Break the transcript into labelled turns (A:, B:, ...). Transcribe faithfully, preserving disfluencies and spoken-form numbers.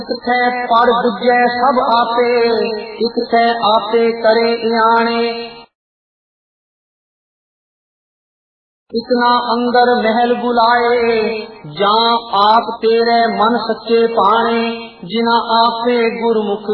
A: इक थे पढ़ बुझे सब आपे, इक थे आपे करे इयाणे। इतना अंदर महल बुलाए, जहाँ आप तेरे मन सच्चे पाने, जिना आपे गुरमुख